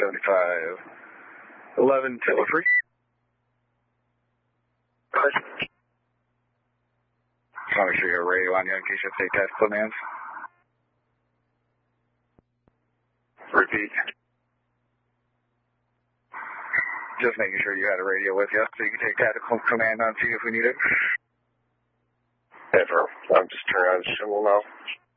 75, 11, 203. Just want to make sure you have radio on you in case you have to take test commands. Repeat. Just making sure you had a radio with you so you can take tactical command on to you if we need it. Yeah, bro. I'm just turning on the symbol now.